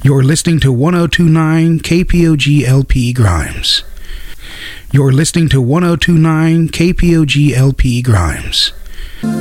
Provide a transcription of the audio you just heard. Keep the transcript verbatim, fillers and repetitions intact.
You're listening to one oh two point nine K P O G L P Grimes. You're listening to one oh two point nine K P O G L P Grimes.